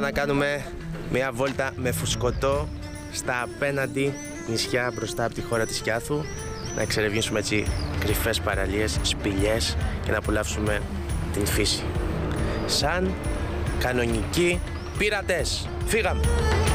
να κάνουμε μια βόλτα με φουσκωτό στα απέναντι νησιά μπροστά από τη χώρα της Κιάθου, να εξερευνήσουμε έτσι κρυφές παραλίες, σπηλιές και να απολαύσουμε την φύση. Σαν κανονικοί πειρατές. Φύγαμε!